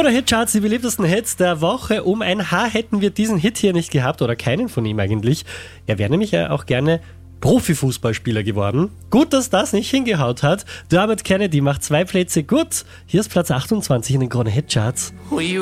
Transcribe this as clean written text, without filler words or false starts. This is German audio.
Krone-Hit-Charts, die beliebtesten Hits der Woche. Um ein Haar hätten wir diesen Hit hier nicht gehabt oder keinen von ihm eigentlich. Er wäre nämlich auch gerne Profifußballspieler geworden. Gut, dass das nicht hingehaut hat. Dermot Kennedy macht 2 Plätze gut. Hier ist Platz 28 in den Krone-Hit-Charts.